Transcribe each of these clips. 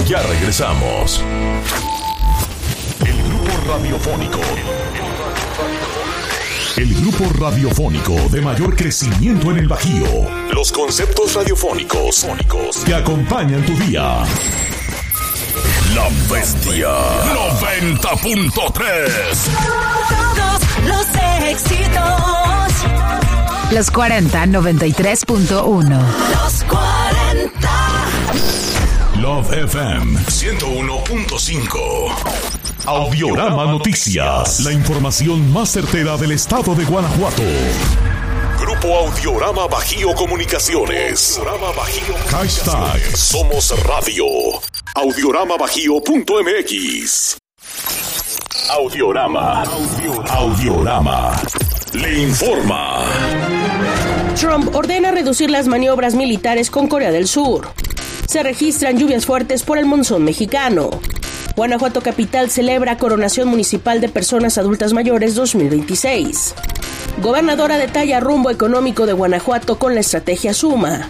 Ya regresamos. El grupo radiofónico de mayor crecimiento en el Bajío. Los conceptos radiofónicos que acompañan tu día. La Bestia 90.3. Todos los éxitos. Los 40 93.1. Los 40. Love FM 101.5. Audiorama Noticias. La información más certera del estado de Guanajuato. Grupo Audiorama Bajío Comunicaciones. Hashtag Somos Radio. Audioramabajío.mx. Audiorama. Le informa. Trump ordena reducir las maniobras militares con Corea del Sur. Se registran lluvias fuertes por el monzón mexicano. Guanajuato capital celebra coronación municipal de personas adultas mayores 2026. Gobernadora detalla rumbo económico de Guanajuato con la estrategia Suma.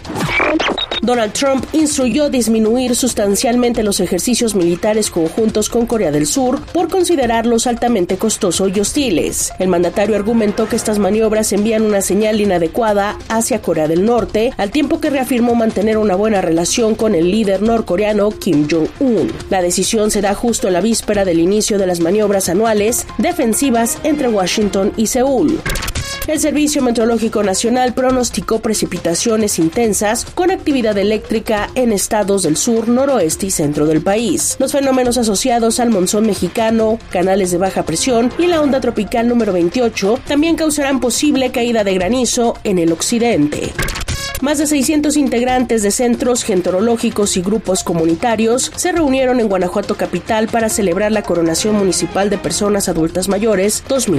Donald Trump instruyó disminuir sustancialmente los ejercicios militares conjuntos con Corea del Sur por considerarlos altamente costosos y hostiles. El mandatario argumentó que estas maniobras envían una señal inadecuada hacia Corea del Norte, al tiempo que reafirmó mantener una buena relación con el líder norcoreano Kim Jong-un. La decisión se da justo en la víspera del inicio de las maniobras anuales defensivas entre Washington y Seúl. El Servicio Meteorológico Nacional pronosticó precipitaciones intensas con actividad eléctrica en estados del sur, noroeste y centro del país. Los fenómenos asociados al monzón mexicano, canales de baja presión y la onda tropical número 28 también causarán posible caída de granizo en el occidente. Más de 600 integrantes de centros gentorológicos y grupos comunitarios se reunieron en Guanajuato capital para celebrar la coronación municipal de personas adultas mayores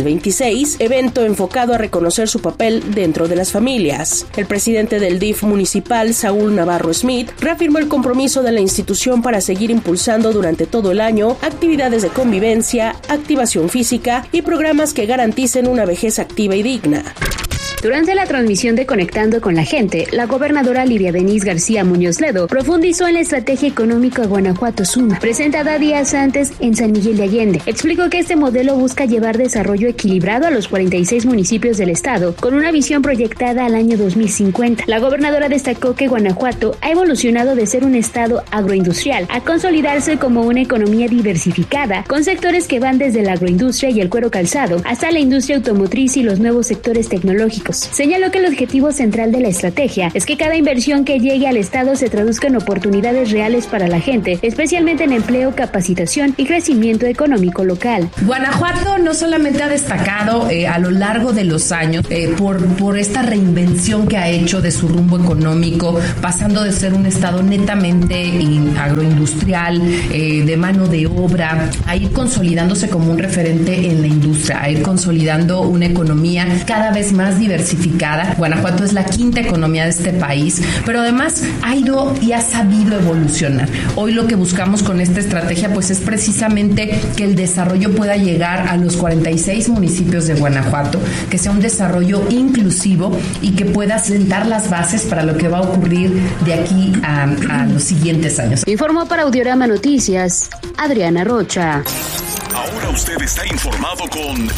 2026, evento enfocado a reconocer su papel dentro de las familias. El presidente del DIF municipal, Saúl Navarro Smith, reafirmó el compromiso de la institución para seguir impulsando durante todo el año actividades de convivencia, activación física y programas que garanticen una vejez activa y digna. Durante la transmisión de Conectando con la Gente, la gobernadora Lidia Denise García Muñoz Ledo profundizó en la estrategia económica Guanajuato Suma, presentada días antes en San Miguel de Allende. Explicó que este modelo busca llevar desarrollo equilibrado a los 46 municipios del estado, con una visión proyectada al año 2050. La gobernadora destacó que Guanajuato ha evolucionado de ser un estado agroindustrial a consolidarse como una economía diversificada, con sectores que van desde la agroindustria y el cuero calzado hasta la industria automotriz y los nuevos sectores tecnológicos. Señaló que el objetivo central de la estrategia es que cada inversión que llegue al estado se traduzca en oportunidades reales para la gente, especialmente en empleo, capacitación y crecimiento económico local. Guanajuato no solamente ha destacado a lo largo de los años por esta reinvención que ha hecho de su rumbo económico, pasando de ser un estado netamente agroindustrial, de mano de obra, a ir consolidándose como un referente en la industria, a ir consolidando una economía cada vez más diversificada. Guanajuato es la quinta economía de este país, pero además ha ido y ha sabido evolucionar. Hoy lo que buscamos con esta estrategia pues es precisamente que el desarrollo pueda llegar a los 46 municipios de Guanajuato, que sea un desarrollo inclusivo y que pueda sentar las bases para lo que va a ocurrir de aquí a los siguientes años. Informó para Audiorama Noticias, Adriana Rocha. Ahora usted está informado con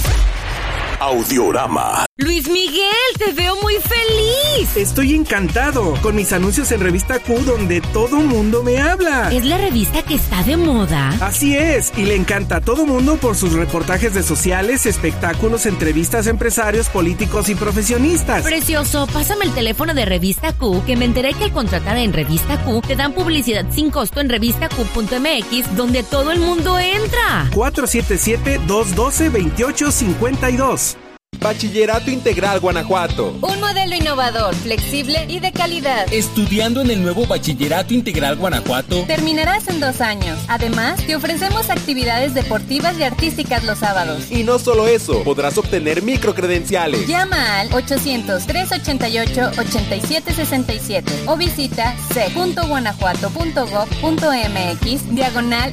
Audiorama. Luis Miguel, te veo muy feliz. Estoy encantado con mis anuncios en Revista Q, donde todo mundo me habla. ¿Es la revista que está de moda? Así es, y le encanta a todo mundo por sus reportajes de sociales, espectáculos, entrevistas a empresarios, políticos y profesionistas. Precioso, pásame el teléfono de Revista Q, que me enteré que al contratar en Revista Q te dan publicidad sin costo en revistaq.mx, donde todo el mundo entra. 477-212-2852. Bachillerato Integral Guanajuato. Un modelo innovador, flexible y de calidad. Estudiando en el nuevo Bachillerato Integral Guanajuato. Terminarás en 2 años. Además, te ofrecemos actividades deportivas y artísticas los sábados. Y no solo eso, podrás obtener microcredenciales. Llama al 800-388-8767 o visita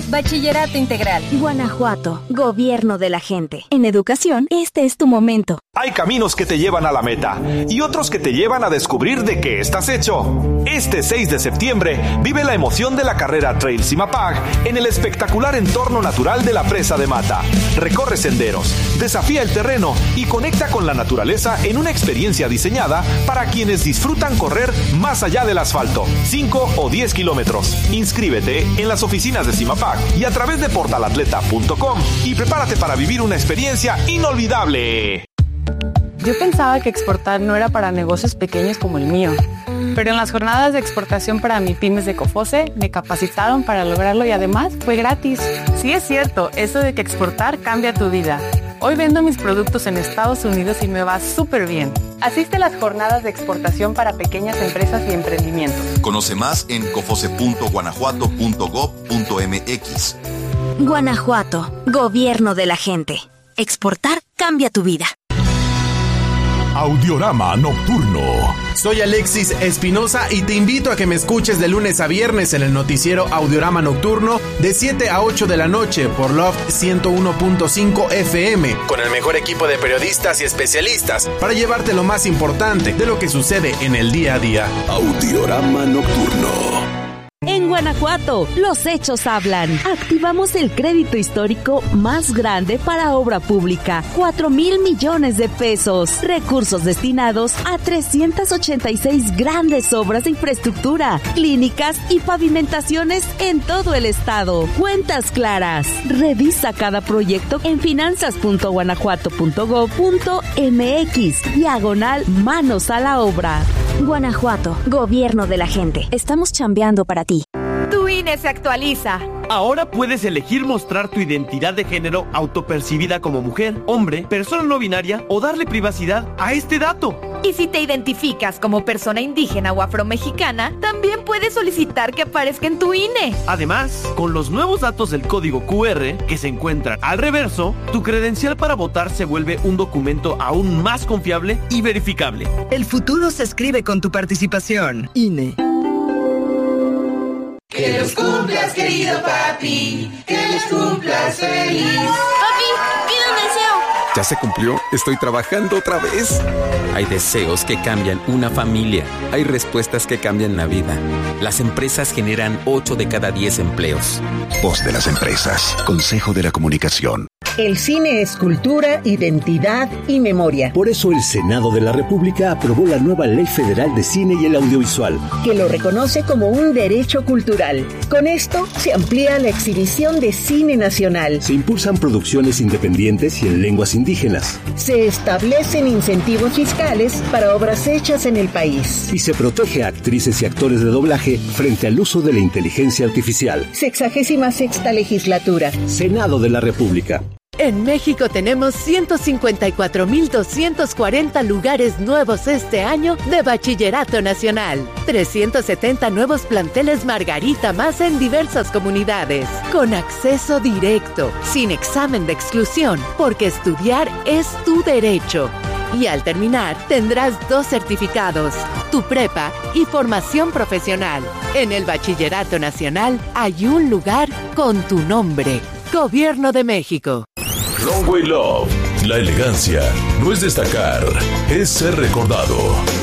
c.guanajuato.gov.mx/Bachillerato Integral. Guanajuato, gobierno de la gente. En educación, este es tu momento. Hay caminos que te llevan a la meta y otros que te llevan a descubrir de qué estás hecho. Este 6 de septiembre vive la emoción de la carrera Trail Simapag en el espectacular entorno natural de la presa de Mata. Recorre senderos, desafía el terreno y conecta con la naturaleza en una experiencia diseñada para quienes disfrutan correr más allá del asfalto, 5 o 10 kilómetros. Inscríbete en las oficinas de Simapag y a través de portalatleta.com y prepárate para vivir una experiencia inolvidable. Yo pensaba que exportar no era para negocios pequeños como el mío, pero en las jornadas de exportación para MIPYMES de COFOSE me capacitaron para lograrlo y además fue gratis. Sí es cierto, eso de que exportar cambia tu vida. Hoy vendo mis productos en Estados Unidos y me va súper bien. Asiste a las jornadas de exportación para pequeñas empresas y emprendimientos. Conoce más en cofose.guanajuato.gov.mx. Guanajuato, gobierno de la gente. Exportar cambia tu vida. Audiorama Nocturno. Soy Alexis Espinosa y te invito a que me escuches de lunes a viernes en el noticiero Audiorama Nocturno de 7 a 8 de la noche por Love 101.5 FM, con el mejor equipo de periodistas y especialistas para llevarte lo más importante de lo que sucede en el día a día. Audiorama Nocturno. En Guanajuato, los hechos hablan. Activamos el crédito histórico más grande para obra pública, 4,000 millones de pesos. Recursos destinados a 386 grandes obras de infraestructura, clínicas y pavimentaciones en todo el estado. Cuentas claras. Revisa cada proyecto en finanzas.guanajuato.gov.mx/manos a la obra. Guanajuato, gobierno de la gente. Estamos chambeando para ti. Tu INE se actualiza. Ahora puedes elegir mostrar tu identidad de género autopercibida como mujer, hombre, persona no binaria o darle privacidad a este dato. Y si te identificas como persona indígena o afromexicana, también puedes solicitar que aparezca en tu INE. Además, con los nuevos datos del código QR que se encuentran al reverso, tu credencial para votar se vuelve un documento aún más confiable y verificable. El futuro se escribe con tu participación. INE. Que los cumplas, querido papi, que los cumplas feliz. Papi, pido un deseo. ¿Ya se cumplió? Estoy trabajando otra vez. Hay deseos que cambian una familia. Hay respuestas que cambian la vida. Las empresas generan 8 de cada 10 empleos. Voz de las empresas. Consejo de la Comunicación. El cine es cultura, identidad y memoria. Por eso el Senado de la República aprobó la nueva Ley Federal de Cine y el Audiovisual, que lo reconoce como un derecho cultural. Con esto se amplía la exhibición de cine nacional. Se impulsan producciones independientes y en lenguas indígenas. Se establecen incentivos fiscales para obras hechas en el país. Y se protege a actrices y actores de doblaje frente al uso de la inteligencia artificial. 66ª legislatura. Senado de la República. En México tenemos 154,240 lugares nuevos este año de Bachillerato Nacional. 370 nuevos planteles Margarita más en diversas comunidades. Con acceso directo, sin examen de exclusión, porque estudiar es tu derecho. Y al terminar, tendrás 2 certificados, tu prepa y formación profesional. En el Bachillerato Nacional hay un lugar con tu nombre. Gobierno de México. Runway Love. La elegancia no es destacar, es ser recordado.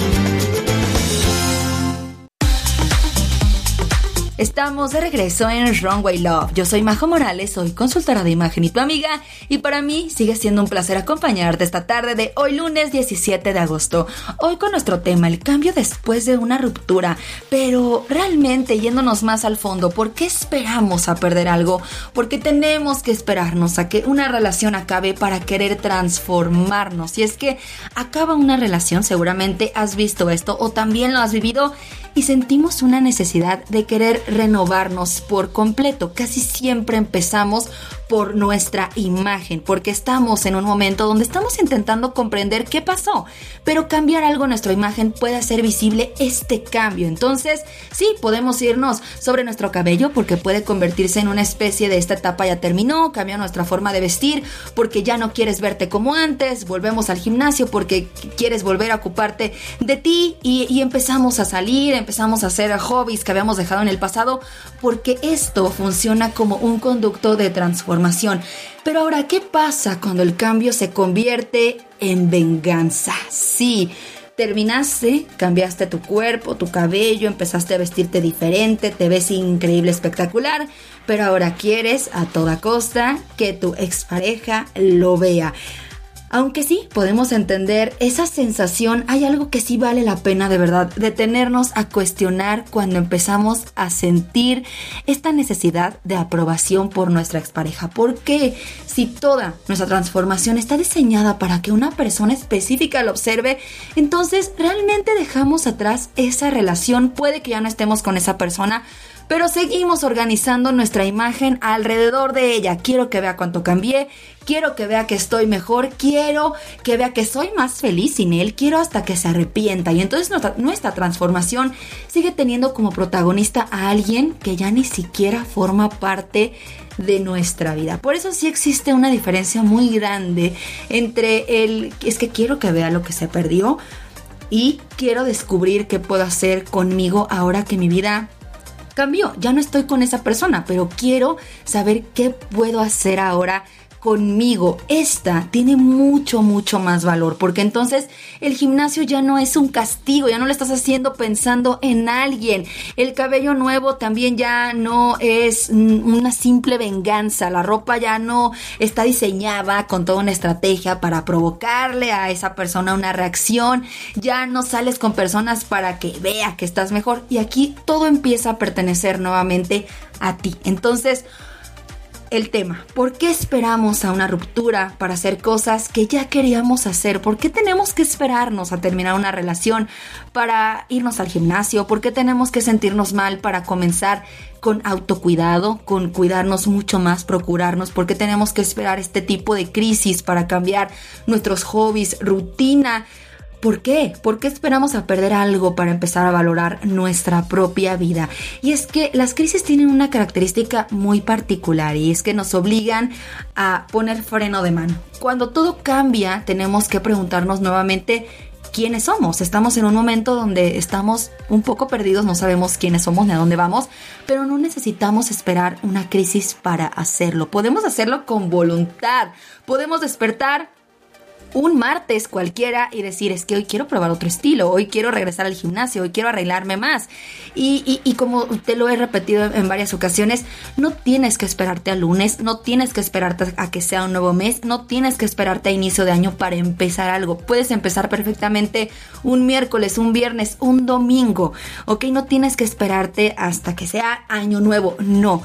Estamos de regreso en Runway Love. Yo soy Majo Morales, soy consultora de imagen y tu amiga, y para mí sigue siendo un placer acompañarte esta tarde de hoy lunes 17 de agosto. Hoy con nuestro tema, el cambio después de una ruptura, pero realmente yéndonos más al fondo, ¿por qué esperamos a perder algo? Porque tenemos que esperarnos a que una relación acabe para querer transformarnos. Si es que acaba una relación, seguramente has visto esto o también lo has vivido, y sentimos una necesidad de querer renovarnos por completo. Casi siempre empezamos por nuestra imagen, porque estamos en un momento donde estamos intentando comprender qué pasó, pero cambiar algo en nuestra imagen puede hacer visible este cambio. Entonces, sí, podemos irnos sobre nuestro cabello porque puede convertirse en una especie de esta etapa ya terminó, cambia nuestra forma de vestir porque ya no quieres verte como antes, volvemos al gimnasio porque quieres volver a ocuparte de ti y empezamos a salir, empezamos a hacer hobbies que habíamos dejado en el pasado pasado, porque esto funciona como un conducto de transformación. Pero ahora, ¿qué pasa cuando el cambio se convierte en venganza? Sí, terminaste, cambiaste tu cuerpo, tu cabello, empezaste a vestirte diferente, te ves increíble, espectacular, pero ahora quieres a toda costa que tu expareja lo vea. Aunque sí, podemos entender esa sensación, hay algo que sí vale la pena de verdad detenernos a cuestionar cuando empezamos a sentir esta necesidad de aprobación por nuestra expareja. ¿Por qué? Si toda nuestra transformación está diseñada para que una persona específica lo observe, entonces realmente dejamos atrás esa relación. Puede que ya no estemos con esa persona, pero seguimos organizando nuestra imagen alrededor de ella. Quiero que vea cuánto cambié, quiero que vea que estoy mejor, quiero que vea que soy más feliz sin él, quiero hasta que se arrepienta. Y entonces nuestra transformación sigue teniendo como protagonista a alguien que ya ni siquiera forma parte de nuestra vida. Por eso sí existe una diferencia muy grande entre es que quiero que vea lo que se perdió y quiero descubrir qué puedo hacer conmigo ahora que mi vida cambió. Ya no estoy con esa persona, pero quiero saber qué puedo hacer ahora conmigo. Esta tiene mucho más valor, porque entonces el gimnasio ya no es un castigo, ya no lo estás haciendo pensando en alguien. El cabello nuevo también ya no es una simple venganza. La ropa ya no está diseñada con toda una estrategia para provocarle a esa persona una reacción. Ya no sales con personas para que vea que estás mejor, y aquí todo empieza a pertenecer nuevamente a ti. Entonces, el tema, ¿por qué esperamos a una ruptura para hacer cosas que ya queríamos hacer? ¿Por qué tenemos que esperarnos a terminar una relación para irnos al gimnasio? ¿Por qué tenemos que sentirnos mal para comenzar con autocuidado, con cuidarnos mucho más, procurarnos? ¿Por qué tenemos que esperar este tipo de crisis para cambiar nuestros hobbies, rutina? ¿Por qué? ¿Por qué esperamos a perder algo para empezar a valorar nuestra propia vida? Y es que las crisis tienen una característica muy particular, y es que nos obligan a poner freno de mano. Cuando todo cambia, tenemos que preguntarnos nuevamente quiénes somos. Estamos en un momento donde estamos un poco perdidos, no sabemos quiénes somos ni a dónde vamos, pero no necesitamos esperar una crisis para hacerlo. Podemos hacerlo con voluntad. Podemos despertar un martes cualquiera y decir, es que hoy quiero probar otro estilo, hoy quiero regresar al gimnasio, hoy quiero arreglarme más. Y como te lo he repetido en varias ocasiones, no tienes que esperarte al lunes, no tienes que esperarte a que sea un nuevo mes, no tienes que esperarte a inicio de año para empezar algo. Puedes empezar perfectamente un miércoles, un viernes, un domingo, ¿ok? No tienes que esperarte hasta que sea año nuevo,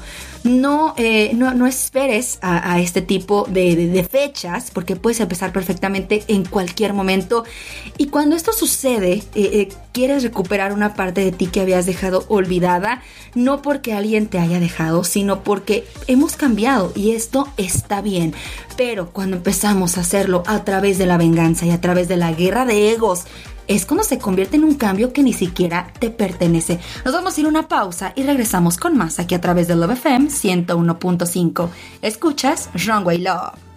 no esperes a este tipo de fechas, porque puedes empezar perfectamente en cualquier momento. Y cuando esto sucede, quieres recuperar una parte de ti que habías dejado olvidada, no porque alguien te haya dejado, sino porque hemos cambiado y esto está bien. Pero cuando empezamos a hacerlo a través de la venganza y a través de la guerra de egos, es cuando se convierte en un cambio que ni siquiera te pertenece. Nos vamos a ir a una pausa y regresamos con más aquí a través de Love FM 101.5. Escuchas Runway Love.